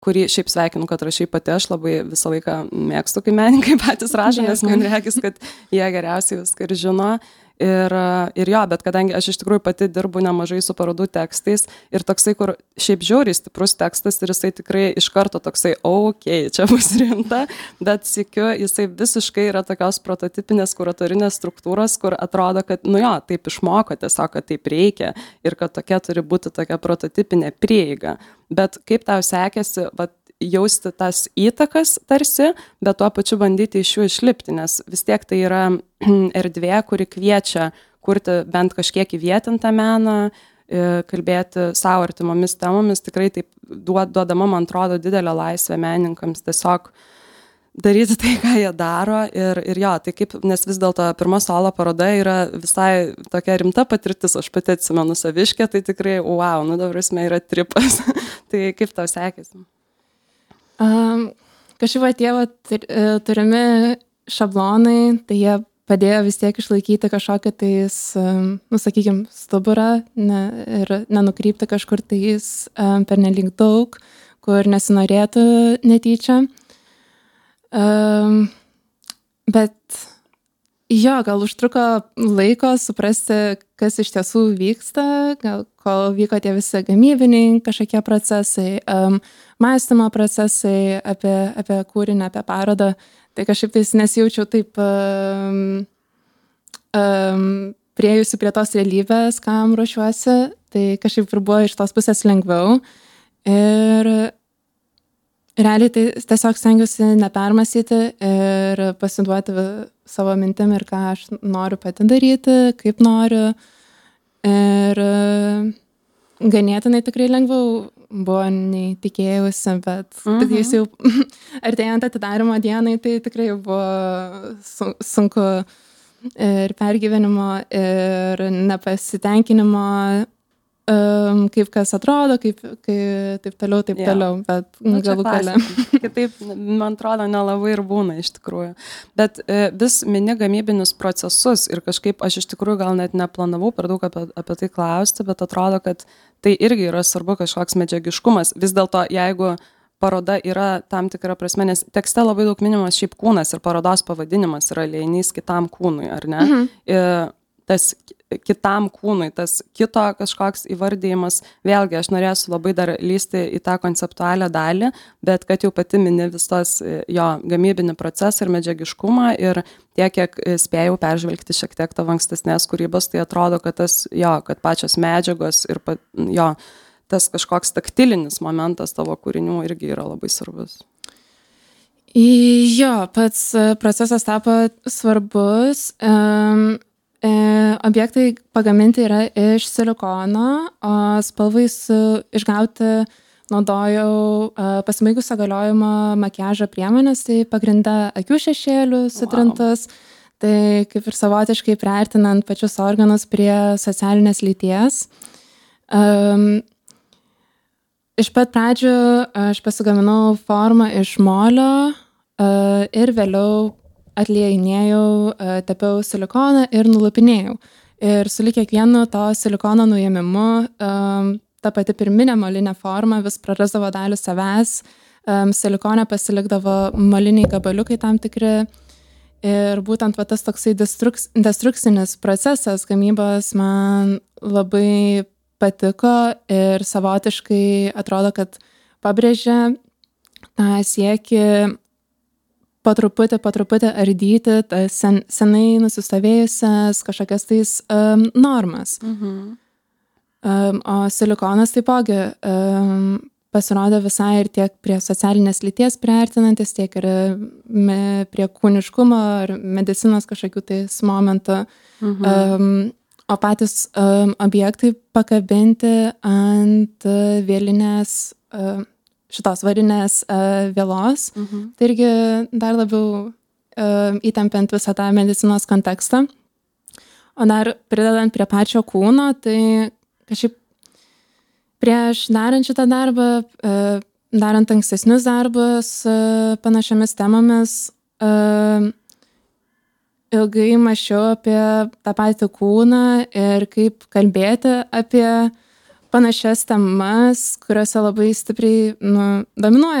kurį šiaip sveikinu, kad rašai pati, aš labai visą laiką mėgstu, kai menininkai patys rašo, nes man reikės, kad jie geriausiai viską ir žino. Ir jo, bet kadangi aš iš tikrųjų pati dirbu nemažai su parodų tekstais ir toksai, kur šiaip žiauriai stiprus tekstas ir jisai tikrai iš karto toksai, čia bus rimta, bet sykiu, jisai visiškai yra tokios prototipinės kuratorinės struktūros, kur atrodo, kad, taip išmoko tiesiog, kad taip reikia ir kad tokia turi būti tokia prototipinė prieiga. Bet kaip tau sekėsi, jausti tas įtakas tarsi, bet tuo pačiu bandyti iš jų išlipti, nes vis tiek tai yra erdvė, kuri kviečia kurti bent kažkiek įvietintą meną, kalbėti savo artimomis temomis, tikrai taip duodama, man atrodo, didelę laisvę menininkams tiesiog daryti tai, ką jie daro ir jo, tai kaip, nes vis dėlto pirma solo paroda yra visai tokia rimta patirtis, aš pati atsimenu Saviškę, tai tikrai, dabar yra tripas, tai kaip tau sekėsi? Kažkaip tie turimi šablonai, tai jie padėjo vis tiek išlaikyti kažkokią tais, sakykime, stuburą ir nenukrypti kažkur tais pernelyg daug, kur nesinorėtų netyčia. Bet jo, gal užtruko laiko suprasti, kas iš tiesų vyksta, gal kol vyko tie visi gamybiniai kažkokie procesai, mąstymo procesai apie kūrinį, apie parodą, tai kažkaip tais nesijaučiau taip priėjusi prie tos realybės, kam ruošiuosi, tai kažkaip ir buvo iš tos pusės lengviau. Ir realiai tai tiesiog stengiuosi nepermąstyti ir pasiduoti savo mintim ir ką aš noriu pati daryti, kaip noriu. Ir ganėtinai tikrai lengviau buvo nei tikėjusi, bet jis jau artėjant atidarymo dienai, tai tikrai buvo sunku ir pergyvenimo, ir nepasitenkinimo, kaip kas atrodo, kaip taip toliau, bet galų gale. Kitaip, man atrodo, nelabai ir būna iš tikrųjų. Bet vis mini gamybinius procesus ir kažkaip aš iš tikrųjų gal net neplanavau per daug apie tai klausti, bet atrodo, kad tai irgi yra svarbu kažkoks medžiagiškumas. Vis dėlto, jeigu paroda yra tam tikra prasme, nes tekste labai daug minimas šiaip kūnas ir parodos pavadinimas yra liejinys kitam kūnui, ar ne? Tas kitam kūnui, tas kito kažkoks įvardėjimas, vėlgi aš norėsiu labai dar lysti į tą konceptualią dalį, bet kad jau pati mini visos jo gamybinį procesą ir medžiagiškumą ir tiek, kiek spėjau peržvelgti šiek tiek tavo ankstesnės kūrybos, tai atrodo, kad kad pačios medžiagos ir tas kažkoks taktilinis momentas tavo kūrinių irgi yra labai svarbus. Jo, pats procesas tapo svarbus. Objektai pagaminti yra iš silikono, o spalvai išgauti naudojau pasibaigusio galiojimo makiažo priemonės, tai pagrinde akių šešėlių sutrintus, tai kaip ir savotiškai priartinant pačius organus prie socialinės lyties. Iš pat pradžių aš pasigaminau formą iš molio ir vėliau atliejinėjau, tepiau silikoną ir nulupinėjau. Ir sulig kiekvienu to silikono nuėmimu ta pati pirminė molinė forma vis prarasdavo dalį savęs, silikone pasilikdavo moliniai gabaliukai tam tikri. Ir būtent tas toksai destrukcinis procesas gamybos man labai patiko ir savotiškai atrodo, kad pabrėžia tą siekį po truputį ardyti tas senai nusistovėjusias kažkokias tais normas. O silikonas taipogi pasirodė visai ir tiek prie socialinės lyties priartinantis, tiek ir prie kūniškumo ar medicinos kažkokių tais momentų. O patys objektai pakabinti ant vėlinės šitos varinės vėlos, tai irgi dar labiau įtempiant visą tą medicinos kontekstą. O dar pridedant prie pačio kūno, tai kažkaip prieš darant šitą darbą, darant ankstesnius darbus panašiomis temomis, ilgai mąsčiau apie tą patį kūną ir kaip kalbėti apie panašias temas, kuriuose labai stipriai, nu, dominuoja